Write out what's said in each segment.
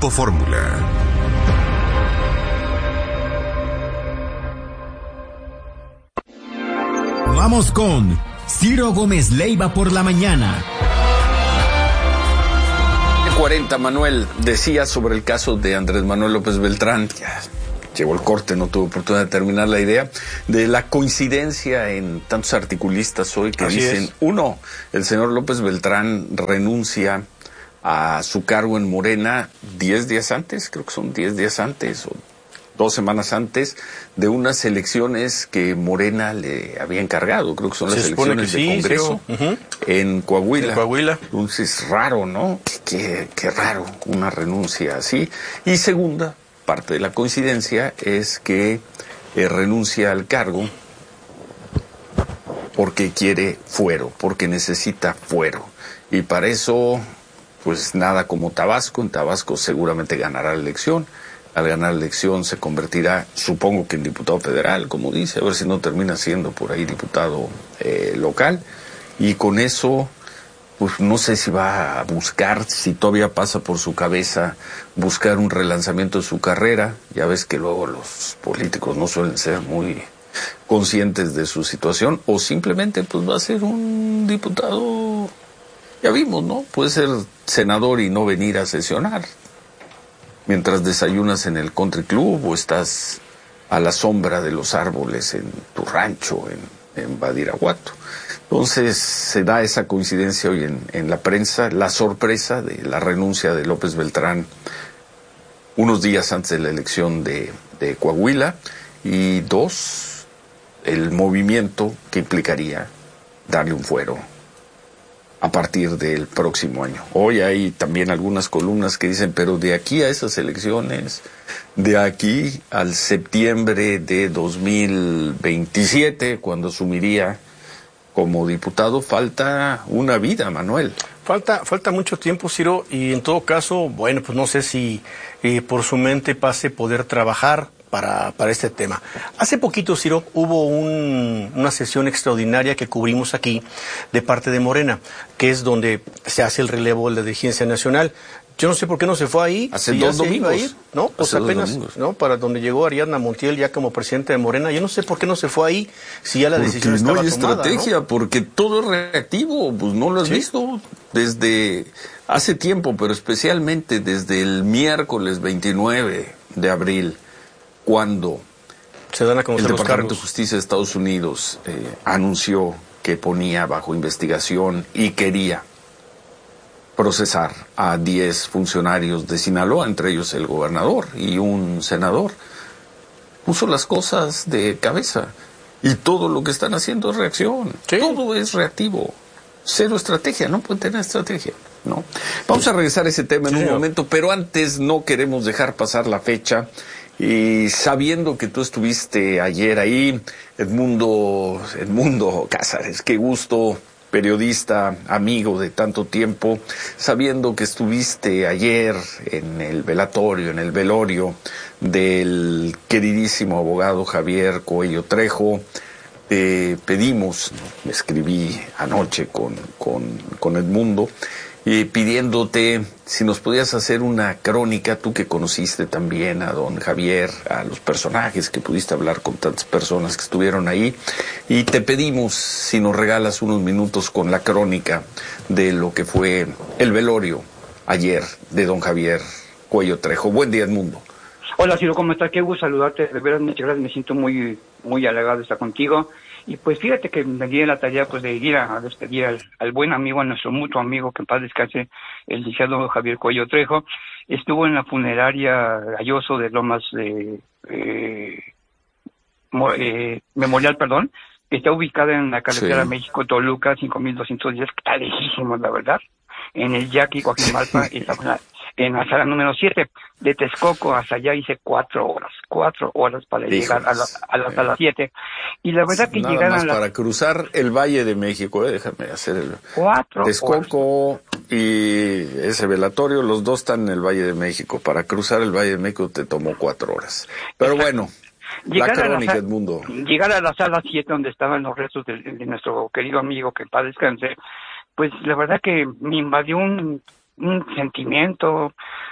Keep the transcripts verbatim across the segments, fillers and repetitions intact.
Grupo Fórmula. Vamos con Ciro Gómez Leiva por la mañana. cuarenta, Manuel, decía sobre el caso de Andrés Manuel López Beltrán, ya llegó el corte, no tuve oportunidad de terminar la idea, de la coincidencia en tantos articulistas hoy que Así dicen, es. uno, el señor López Beltrán renuncia a su cargo en Morena diez días antes, creo que son diez días antes, o dos semanas antes de unas elecciones que Morena le había encargado, creo que son las Se elecciones de sí, Congreso sí, uh-huh. en Coahuila. En Coahuila. Entonces, raro, ¿no? Qué, qué raro una renuncia así. Y segunda parte de la coincidencia es que eh, renuncia al cargo porque quiere fuero, porque necesita fuero. Y para eso, pues nada como Tabasco. En Tabasco seguramente ganará la elección. Al ganar la elección se convertirá, supongo que en diputado federal, como dice, a ver si no termina siendo por ahí diputado eh, local. Y con eso, pues no sé si va a buscar, si todavía pasa por su cabeza, buscar un relanzamiento de su carrera. Ya ves que luego los políticos no suelen ser muy conscientes de su situación, o simplemente pues va a ser un diputado, ya vimos, ¿no? Puede ser senador y no venir a sesionar. Mientras desayunas en el country club o estás a la sombra de los árboles en tu rancho en, en Badiraguato. Entonces se da esa coincidencia hoy en, en la prensa, la sorpresa de la renuncia de López Beltrán unos días antes de la elección de, de Coahuila, y dos, el movimiento que implicaría darle un fuero a partir del próximo año. Hoy hay también algunas columnas que dicen, pero de aquí a esas elecciones, de aquí al septiembre de dos mil veintisiete, cuando asumiría como diputado, falta una vida, Manuel. Falta, falta mucho tiempo, Ciro, y en todo caso, bueno, pues no sé si eh, por su mente pase poder trabajar para, para este tema. Hace poquito, Ciro, hubo un, una sesión extraordinaria que cubrimos aquí de parte de Morena, que es donde se hace el relevo de la dirigencia nacional. Yo no sé por qué no se fue ahí. Hace si dos ya se domingos. iba a ir, ¿no? Pues Hace apenas, ¿no? Para donde llegó Ariadna Montiel ya como presidente de Morena. Yo no sé por qué no se fue ahí, si ya la porque decisión no estaba hay tomada, estrategia, ¿no? porque todo es reactivo, pues no lo has ¿Sí? visto desde hace tiempo, pero especialmente desde el miércoles veintinueve de abril, cuando se dan a conocer el los Departamento cargos. de Justicia de Estados Unidos eh, anunció que ponía bajo investigación y quería procesar a diez funcionarios de Sinaloa, entre ellos el gobernador y un senador. Puso las cosas de cabeza y todo lo que están haciendo es reacción. Sí. Todo es reactivo. Cero estrategia, no pueden tener estrategia, ¿no? Vamos a regresar a ese tema en Sí, un señor. momento, pero antes no queremos dejar pasar la fecha. Y sabiendo que tú estuviste ayer ahí, Edmundo, Edmundo Cázares, qué gusto, periodista, amigo de tanto tiempo, sabiendo que estuviste ayer en el velatorio, en el velorio del queridísimo abogado Javier Cuello Trejo, te pedimos, me escribí anoche con, con, con Edmundo, y pidiéndote si nos podías hacer una crónica, tú que conociste también a don Javier, a los personajes, que pudiste hablar con tantas personas que estuvieron ahí, y te pedimos si nos regalas unos minutos con la crónica de lo que fue el velorio ayer de don Javier Cuello Trejo. Buen día, Edmundo. Hola, Ciro, ¿cómo estás? Qué gusto saludarte, de verdad, muchas gracias, me siento muy, muy halagado de estar contigo. Y pues fíjate que me di la tarea pues de ir a, a despedir al, al buen amigo, a nuestro mutuo amigo, que en paz descanse, el licenciado Javier Cuello Trejo. Estuvo en la funeraria Galloso de Lomas de eh, eh, Memorial, perdón, que está ubicada en la carretera Sí. México-Toluca, cinco mil doscientos diez, que está lejísimo, la verdad, en el Yaqui, Coajimalpa, y está en la, en la sala número siete. De Texcoco hasta allá hice cuatro horas, cuatro horas para Híjoles. llegar a la, a la sala siete. Y la verdad que Nada llegar más a la... para cruzar el Valle de México, eh, déjame hacer el... Cuatro Texcoco y ese velatorio, los dos están en el Valle de México. Para cruzar el Valle de México te tomó cuatro horas. Pero bueno, Llegar la a crónica, sa- Edmundo. Llegar a la sala siete donde estaban los restos de, de nuestro querido amigo, que en paz descanse, pues la verdad que me invadió un, un sentimiento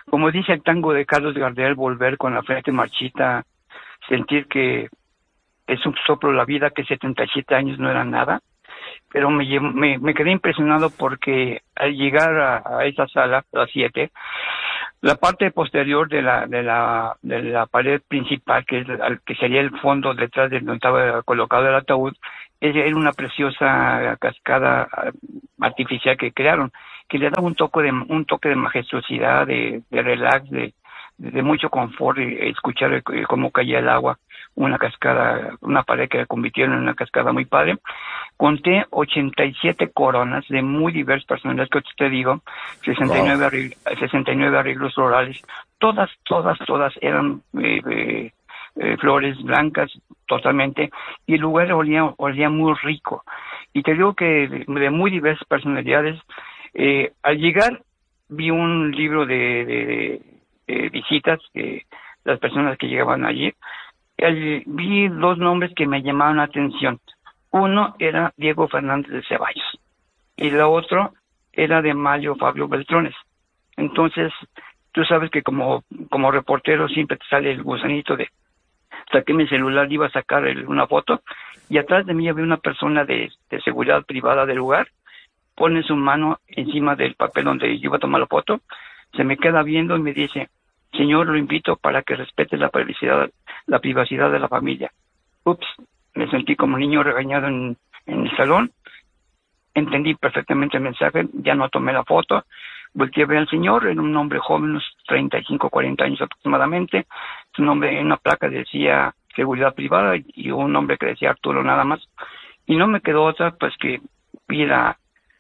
como dice el tango de Carlos Gardel, volver con la frente marchita, sentir que es un soplo la vida, que setenta y siete años no era nada, pero me, me, me quedé impresionado porque al llegar a, a esa sala, a las siete, la parte posterior de la de la de la pared principal, que es que sería el fondo detrás de donde estaba colocado el ataúd, era una preciosa cascada artificial que crearon, que le daba un toque de un toque de majestuosidad, de, de relax, de, de mucho confort, y escuchar cómo caía el agua, una cascada, una pared que convirtieron en una cascada muy padre. Conté ochenta y siete coronas de muy diversas personalidades, que te digo, sesenta y nueve, wow. arreglos, sesenta y nueve arreglos florales, todas, todas, todas eran eh, eh, eh, flores blancas totalmente, y el lugar olía, olía muy rico. Y te digo que de, de muy diversas personalidades. Eh, al llegar vi un libro de, de, de visitas, que las personas que llegaban allí, el, vi dos nombres que me llamaron la atención. Uno era Diego Fernández de Ceballos y el otro era de Mario Fabio Beltrones. Entonces, tú sabes que como, como reportero siempre te sale el gusanito de saqué mi celular, iba a sacar el, una foto, y atrás de mí había una persona de, de seguridad privada del lugar, pone su mano encima del papel donde yo iba a tomar la foto, se me queda viendo y me dice: señor, lo invito para que respete la privacidad, la privacidad de la familia. Ups, me sentí como niño regañado en, en el salón, entendí perfectamente el mensaje, ya no tomé la foto, volteé a ver al señor, era un hombre joven, unos treinta y cinco, cuarenta años aproximadamente, su nombre en una placa decía seguridad privada y un nombre que decía Arturo nada más, y no me quedó otra pues que ir a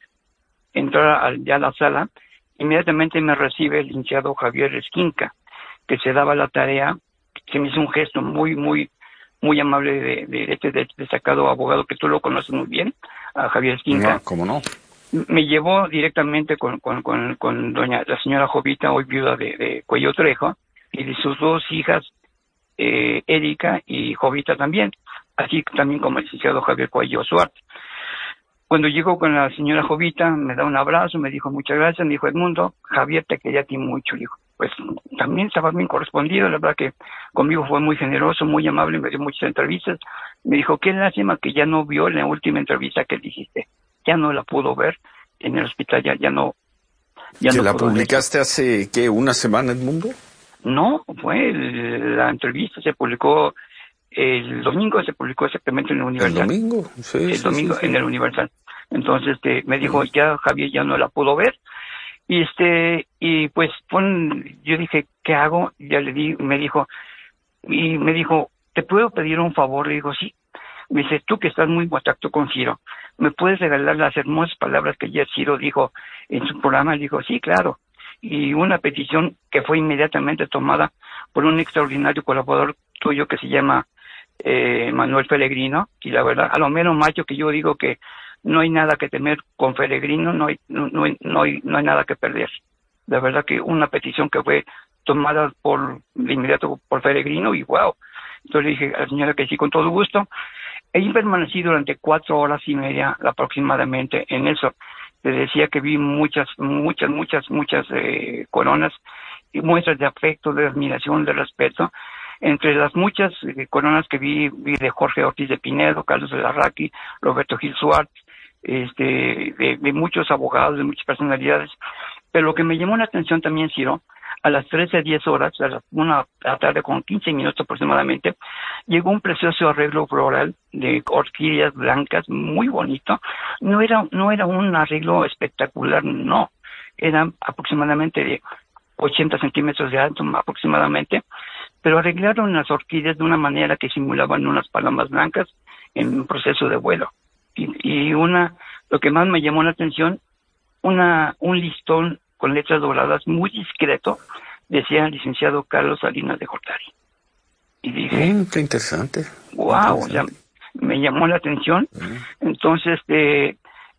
entrar a, ya a la sala. Inmediatamente me recibe el licenciado Javier Esquinca, que se daba la tarea, se me hizo un gesto muy, muy, muy amable de, de este de, destacado abogado que tú lo conoces muy bien, a Javier Esquinca. No, ¿cómo no? Me llevó directamente con, con, con, con doña, la señora Jovita, hoy viuda de, de Cuello Trejo, y de sus dos hijas, eh, Erika y Jovita también, así también como el licenciado Javier Cuello Suárez. Cuando llegó con la señora Jovita, me da un abrazo, me dijo muchas gracias, me dijo: Edmundo, Javier te quería a ti mucho. Le dijo, pues también estaba bien correspondido, la verdad que conmigo fue muy generoso, muy amable, me dio muchas entrevistas. Me dijo: qué lástima que ya no vio la última entrevista que dijiste, ya no la pudo ver en el hospital, ya, ya no. Ya ¿Que no la pudo publicaste ver. hace, qué, una semana, Edmundo? No, fue el, la entrevista se publicó el domingo, se publicó exactamente en el Universal. El domingo, sí. El sí, domingo sí, sí. en el Universal. Entonces este, me dijo: ya Javier ya no la pudo ver. Y este, y pues pon, yo dije, ¿qué hago? Ya le di, me dijo, y me dijo, ¿te puedo pedir un favor? Le digo, sí. Me dice: tú que estás muy en contacto con Ciro, ¿me puedes regalar las hermosas palabras que ya Ciro dijo en su programa? Le digo, sí, claro. Y una petición que fue inmediatamente tomada por un extraordinario colaborador tuyo que se llama eh, Manuel Pellegrino, y la verdad, a lo menos macho que yo digo que no hay nada que temer con Pellegrino, no hay, no, no, hay, no, hay, no hay nada que perder. La verdad que una petición que fue tomada por de inmediato por Pellegrino, y wow. Entonces le dije a la señora que sí, con todo gusto. Ahí permanecí durante cuatro horas y media aproximadamente en eso. Le decía que vi muchas, muchas, muchas, muchas eh, coronas y muestras de afecto, de admiración, de respeto. Entre las muchas eh, coronas que vi, vi de Jorge Ortiz de Pinedo, Carlos de Larraqui, Roberto Gil Suárez, este, de, de muchos abogados, de muchas personalidades. Pero lo que me llamó la atención también, Ciro, a las trece diez horas, a la una de la tarde con quince minutos aproximadamente, llegó un precioso arreglo floral de orquídeas blancas, muy bonito. No era, no era un arreglo espectacular, no. Era aproximadamente de ochenta centímetros de alto, aproximadamente. Pero arreglaron las orquídeas de una manera que simulaban unas palomas blancas en un proceso de vuelo. Y, y una, lo que más me llamó la atención, una, un listón con letras doradas muy discreto, decía el licenciado Carlos Salinas de Gortari. Y dije, Mm, qué interesante. wow, interesante. Ya me llamó la atención. Mm. Entonces, este,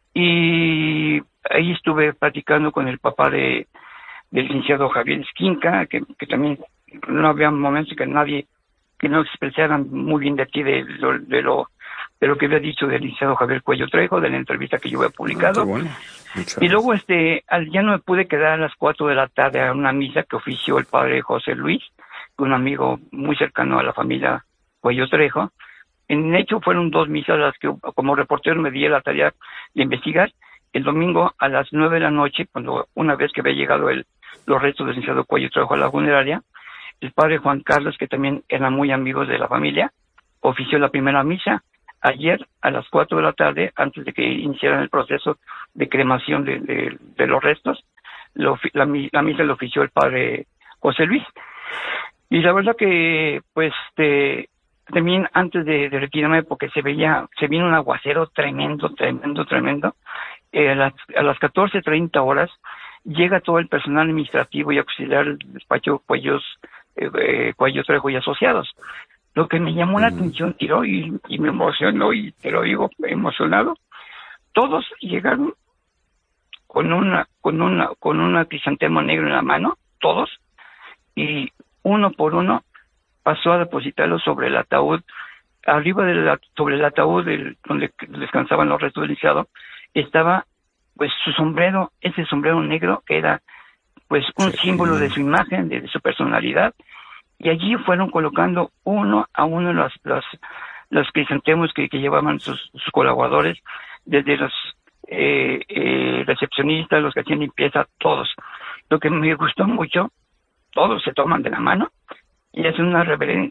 y ahí estuve platicando con el papá de del licenciado Javier Esquinca, que, que también no había momentos que nadie, que no expresaran muy bien de ti, de lo, de lo de lo que había dicho del licenciado Javier Cuello Trejo, de la entrevista que yo había publicado. Ah, bueno. Y luego este al, ya no me pude quedar a las cuatro de la tarde a una misa que ofició el padre José Luis, un amigo muy cercano a la familia Cuello Trejo. En hecho fueron dos misas las que como reportero me di la tarea de investigar. El domingo a las nueve de la noche, cuando una vez que había llegado el, los restos del licenciado Cuello Trejo a la funeraria, el padre Juan Carlos, que también era muy amigo de la familia, ofició la primera misa. Ayer a las cuatro de la tarde, antes de que iniciaran el proceso de cremación de, de, de los restos, lo, la, la misa la ofició el padre José Luis. Y la verdad que, pues, este, también antes de, de retirarme, porque se veía, se vino un aguacero tremendo, tremendo, tremendo, eh, a las, a las catorce treinta horas llega todo el personal administrativo y auxiliar del despacho Cuellos, eh, eh, Cuello Trejo y Asociados. Lo que me llamó la mm. atención, tiró y, y me emocionó, y te lo digo emocionado, todos llegaron con una, con una, con una crisantemo negro en la mano, todos, y uno por uno pasó a depositarlo sobre el ataúd, arriba del, sobre el ataúd del, donde descansaban los restos del licenciado, estaba pues su sombrero, ese sombrero negro que era pues un sí. símbolo de su imagen, de, de su personalidad. Y allí fueron colocando uno a uno los, los, los crisantemos que, que llevaban sus, sus colaboradores, desde los eh, eh, recepcionistas, los que hacían limpieza, todos. Lo que me gustó mucho, todos se toman de la mano y hacen una reverencia,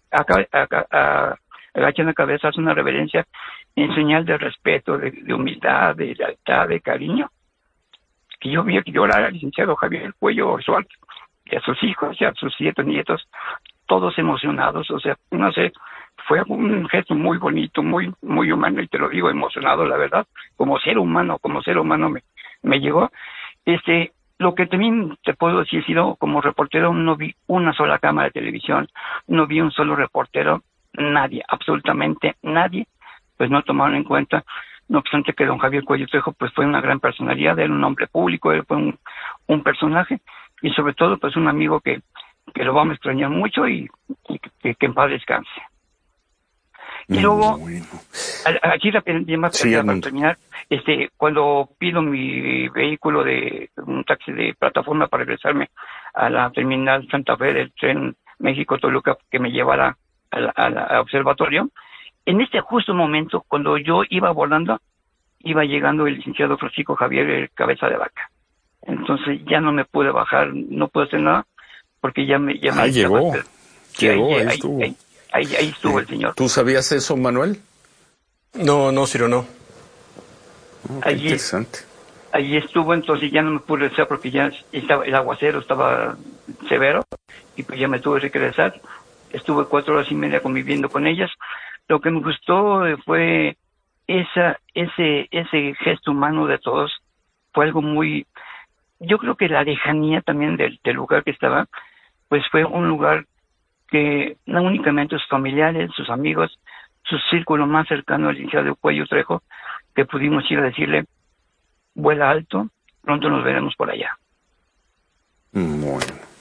agachan la cabeza, hacen una reverencia en señal de respeto, de, de humildad, de lealtad, de cariño. Que yo vi que llorar al licenciado Javier Cuello Orzual, y a sus hijos y a sus siete nietos, todos emocionados. O sea, no sé, fue un gesto muy bonito, muy muy humano, y te lo digo, emocionado, la verdad, como ser humano, como ser humano me, me llegó. Este, lo que también te puedo decir, sido como reportero, no vi una sola cámara de televisión, no vi un solo reportero, nadie, absolutamente nadie, pues no tomaron en cuenta. No obstante que don Javier Cuello Trejo pues fue una gran personalidad, era un hombre público, él fue un, un personaje, y sobre todo pues un amigo que, que lo vamos a extrañar mucho, y, y que, que en paz descanse. Y luego, bueno. aquí rápidamente más sí, para terminar, este, cuando pido mi vehículo de un taxi de plataforma para regresarme a la terminal Santa Fe del tren México-Toluca que me llevara al, al, al observatorio, en este justo momento, cuando yo iba volando, iba llegando el licenciado Francisco Javier Cabeza de Vaca. Entonces ya no me pude bajar, no pude hacer nada, porque ya me... Ya ah, me llegó, estaba, llegó, ahí, ahí, ahí estuvo. Ahí, ahí, ahí estuvo sí. el señor. ¿Tú sabías eso, Manuel? No, no, Ciro, no. Oh, qué allí, interesante. Allí estuvo, entonces ya no me pude regresar porque ya estaba, el aguacero estaba severo, y pues ya me tuve que regresar. Estuve cuatro horas y media conviviendo con ellas. Lo que me gustó fue esa, ese, ese gesto humano de todos. Fue algo muy, yo creo que la lejanía también del, del lugar que estaba, pues fue un lugar que no únicamente sus familiares, sus amigos, su círculo más cercano al licenciado Cuello Trejo, que pudimos ir a decirle, vuela alto, pronto nos veremos por allá. Bueno.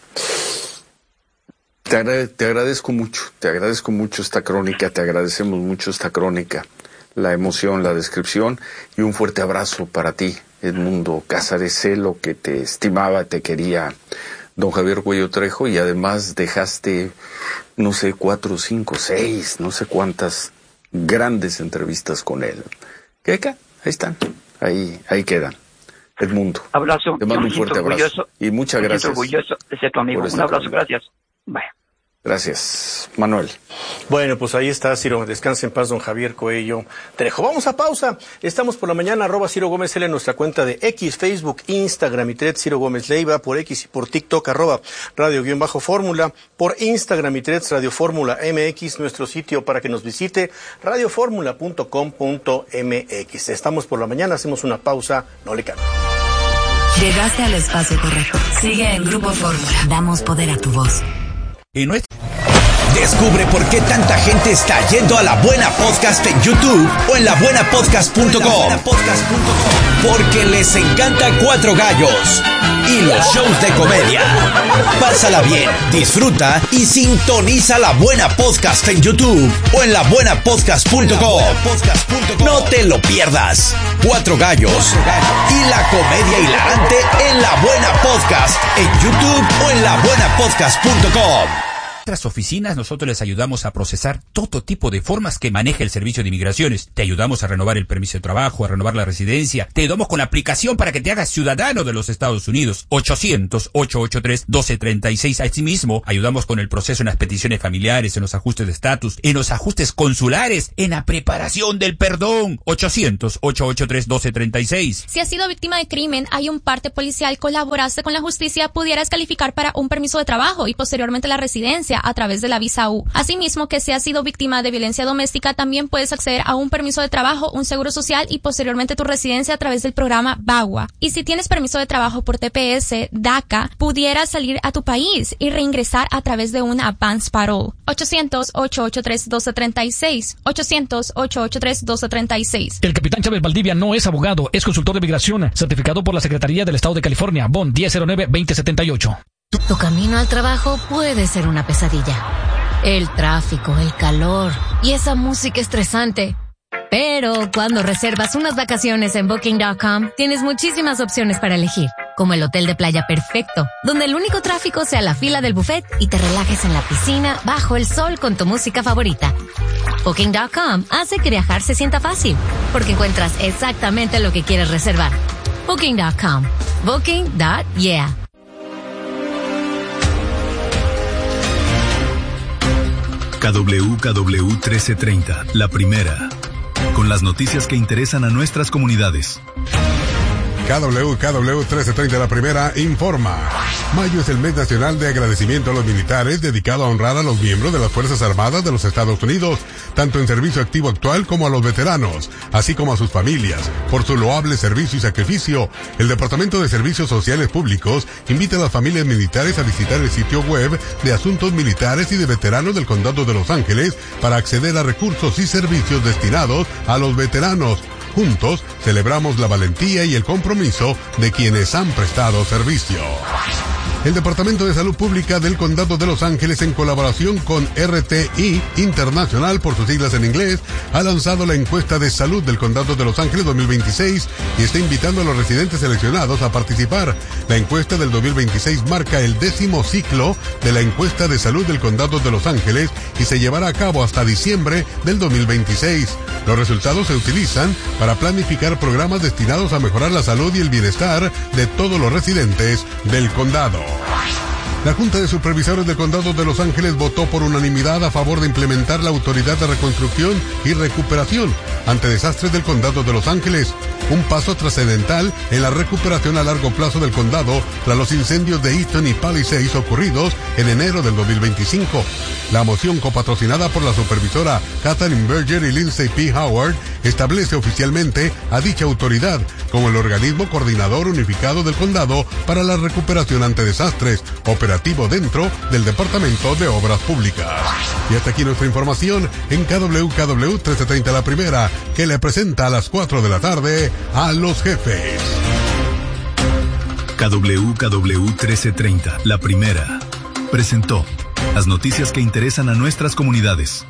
Te, agrade, te agradezco mucho, te agradezco mucho esta crónica, te agradecemos mucho esta crónica, la emoción, la descripción, y un fuerte abrazo para ti, Edmundo Cázares. Sé lo que te estimaba, te quería don Javier Cuello Trejo, y además dejaste, no sé, cuatro, cinco, seis, no sé cuántas grandes entrevistas con él. ¿Qué acá? Ahí están, ahí, ahí quedan. Edmundo, abrazo, te mando un fuerte abrazo y muchas me gracias. Orgulloso de ser tu amigo. Un abrazo, crónica. Gracias. Bye. Gracias, Manuel. Bueno, pues ahí está, Ciro. Descanse en paz, don Javier Cuello Trejo. Vamos a pausa. Estamos por la mañana, arroba Ciro Gómez L en nuestra cuenta de X, Facebook, Instagram y Threads, Ciro Gómez Leiva, por X y por TikTok, arroba Radio-Fórmula, por Instagram y Threads, Radio Fórmula M X, nuestro sitio para que nos visite, radio fórmula punto com punto m x. Estamos por la mañana, hacemos una pausa, no le cambie. Llegaste al espacio correcto. Sigue en Grupo Fórmula. Damos poder a tu voz. Y nuestra... Descubre por qué tanta gente está yendo a La Buena Podcast en YouTube o en la buena podcast punto com. Porque les encanta Cuatro Gallos y los shows de comedia. Pásala bien, disfruta y sintoniza La Buena Podcast en YouTube o en la buena podcast punto com. No te lo pierdas. Cuatro Gallos y la comedia hilarante en La Buena Podcast en YouTube o en la buena podcast punto com. En nuestras oficinas nosotros les ayudamos a procesar todo tipo de formas que maneja el servicio de inmigraciones. Te ayudamos a renovar el permiso de trabajo, a renovar la residencia. Te ayudamos con la aplicación para que te hagas ciudadano de los Estados Unidos. ochocientos, ochocientos ochenta y tres, doce treinta y seis. Asimismo, ayudamos con el proceso en las peticiones familiares, en los ajustes de estatus, en los ajustes consulares, en la preparación del perdón. ochocientos, ochocientos ochenta y tres, doce treinta y seis. Si has sido víctima de crimen, hay un parte policial, colaboraste con la justicia, pudieras calificar para un permiso de trabajo y posteriormente la residencia a través de la visa U. Asimismo, que si has sido víctima de violencia doméstica, también puedes acceder a un permiso de trabajo, un seguro social y posteriormente tu residencia a través del programa BAGUA. Y si tienes permiso de trabajo por T P S, DACA, pudieras salir a tu país y reingresar a través de una advance parole. ochocientos, ochocientos ochenta y tres, doce treinta y seis. ochocientos, ochocientos ochenta y tres, doce treinta y seis. El capitán Chávez Valdivia no es abogado, es consultor de migración, certificado por la Secretaría del Estado de California, B O N diez cero nueve, veinte setenta y ocho. Tu camino al trabajo puede ser una pesadilla. El tráfico, el calor y esa música estresante. Pero cuando reservas unas vacaciones en Booking punto com, tienes muchísimas opciones para elegir, como el hotel de playa perfecto, donde el único tráfico sea la fila del buffet y te relajes en la piscina bajo el sol con tu música favorita. Booking punto com hace que viajar se sienta fácil, porque encuentras exactamente lo que quieres reservar. Booking punto com. Booking punto yeah. K W K W trece treinta, la primera, con las noticias que interesan a nuestras comunidades. K W K W trece treinta, la primera, informa. Mayo es el mes nacional de agradecimiento a los militares, dedicado a honrar a los miembros de las Fuerzas Armadas de los Estados Unidos, tanto en servicio activo actual como a los veteranos, así como a sus familias, por su loable servicio y sacrificio. El Departamento de Servicios Sociales Públicos invita a las familias militares a visitar el sitio web de Asuntos Militares y de Veteranos del Condado de Los Ángeles para acceder a recursos y servicios destinados a los veteranos. Juntos celebramos la valentía y el compromiso de quienes han prestado servicio. El Departamento de Salud Pública del Condado de Los Ángeles, en colaboración con R T I Internacional, por sus siglas en inglés, ha lanzado la encuesta de salud del Condado de Los Ángeles dos mil veintiséis y está invitando a los residentes seleccionados a participar. La encuesta del dos mil veintiséis marca el décimo ciclo de la encuesta de salud del Condado de Los Ángeles y se llevará a cabo hasta diciembre del dos mil veintiséis. Los resultados se utilizan para planificar programas destinados a mejorar la salud y el bienestar de todos los residentes del condado. La Junta de Supervisores del Condado de Los Ángeles votó por unanimidad a favor de implementar la Autoridad de Reconstrucción y Recuperación ante desastres del Condado de Los Ángeles, un paso trascendental en la recuperación a largo plazo del condado tras los incendios de Easton y Palisades ocurridos en enero del dos mil veinticinco. La moción, copatrocinada por la supervisora Kathleen Berger y Lindsay P. Howard, establece oficialmente a dicha autoridad como el organismo coordinador unificado del condado para la recuperación ante desastres, operativo dentro del Departamento de Obras Públicas. Y hasta aquí nuestra información en K W K W trece treinta, la primera, que le presenta a las cuatro de la tarde a los jefes. K W K W trece treinta, la primera, presentó las noticias que interesan a nuestras comunidades.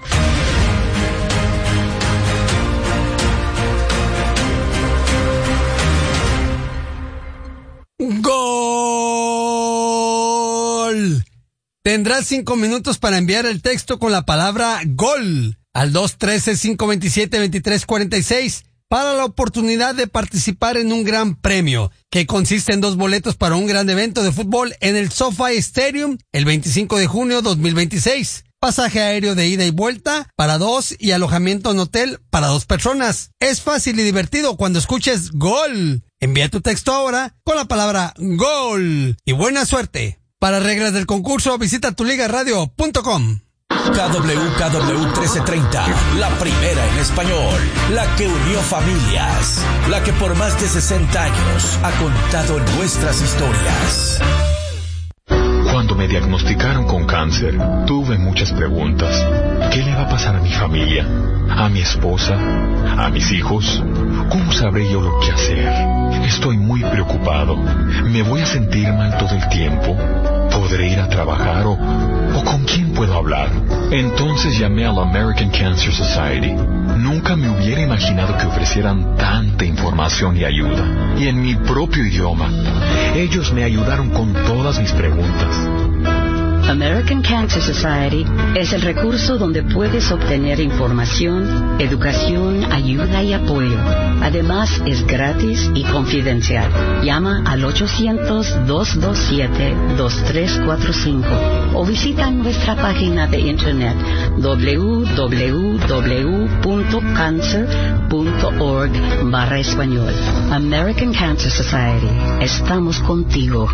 ¡Gol! Tendrás cinco minutos para enviar el texto con la palabra GOL al dos uno tres, cinco dos siete, dos tres cuatro seis para la oportunidad de participar en un gran premio que consiste en dos boletos para un gran evento de fútbol en el SoFi Stadium el veinticinco de junio dos mil veintiséis. Pasaje aéreo de ida y vuelta para dos y alojamiento en hotel para dos personas. Es fácil y divertido cuando escuches GOL. Envía tu texto ahora con la palabra GOL y buena suerte. Para reglas del concurso, visita tu liga radio punto com. K W K W trece treinta, la primera en español, la que unió familias, la que por más de sesenta años ha contado nuestras historias. Cuando me me diagnosticaron con cáncer, tuve muchas preguntas. ¿Qué le va a pasar a mi familia? ¿A mi esposa? ¿A mis hijos? ¿Cómo sabré yo lo que hacer? Estoy muy preocupado. ¿Me voy a sentir mal todo el tiempo? ¿Podré ir a trabajar o, o con quién puedo hablar? Entonces llamé a la American Cancer Society. Nunca me hubiera imaginado que ofrecieran tanta información y ayuda. Y en mi propio idioma. Ellos me ayudaron con todas mis preguntas. American Cancer Society es el recurso donde puedes obtener información, educación, ayuda y apoyo. Además, es gratis y confidencial. Llama al ocho cero cero, dos dos siete, dos tres cuatro cinco o visita nuestra página de internet doble u doble u doble u punto cancer punto org barra español. American Cancer Society. Estamos contigo.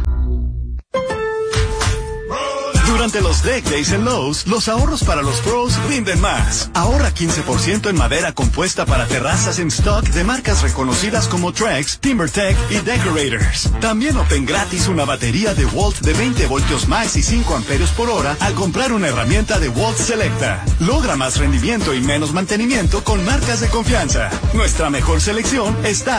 Durante los Deck Days en Lowe's, los ahorros para los pros rinden más. Ahorra quince por ciento en madera compuesta para terrazas en stock de marcas reconocidas como Trex, TimberTech y Decorators. También obtén gratis una batería de Walt de veinte voltios más y cinco amperios por hora al comprar una herramienta de Walt Selecta. Logra más rendimiento y menos mantenimiento con marcas de confianza. Nuestra mejor selección está